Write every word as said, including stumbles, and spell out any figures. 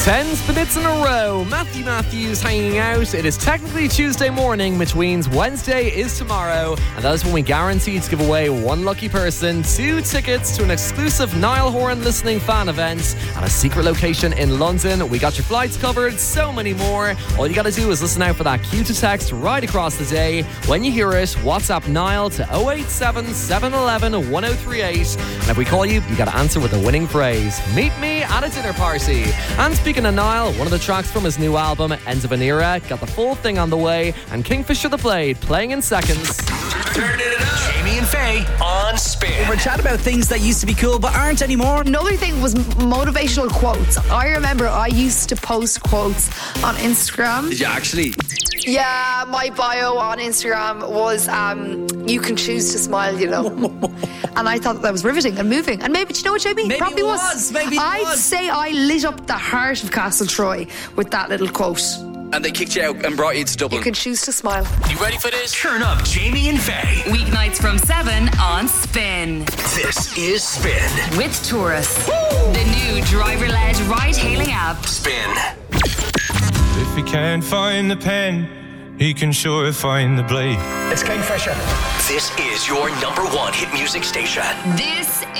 Ten minutes in a row, Matthew Matthews hanging out. It is technically Tuesday morning, which means Wednesday is tomorrow, and that is when we guarantee to give away one lucky person two tickets to an exclusive Niall Horan listening fan event at a secret location in London. We got your flights covered, so many more. All you gotta do is listen out for that cue to text right across the day. When you hear it, WhatsApp Niall to oh eight seven, seven one one, one oh three eight, and if we call you, you gotta answer with the winning phrase, meet me at a dinner party. And speaking of Niall, one of the tracks from his new album, Ends of an Era, got the full thing on the way, and Kingfisher the Blade playing in seconds. Turn it up. Jamie and Faye on Spin. We're chatting about things that used to be cool but aren't anymore. Another thing was motivational quotes. I remember I used to post quotes on Instagram. Did you actually? Yeah, my bio on Instagram was um, you can choose to smile, you know. And I thought that was riveting and moving. And maybe, do you know what, Jamie? Maybe Probably it was. Maybe it I'd was. say I lit up the heart of Castle Troy with that little quote. And they kicked you out and brought you to Dublin. You can choose to smile. You ready for this? Turn up Jamie and Faye. Weeknights from seven on Spin. This is Spin. With Taurus. The new driver-led ride-hailing app. Spin. If he can't find the pen, he can sure find the blade. It's Kingfisher. This is your number one hit music station. This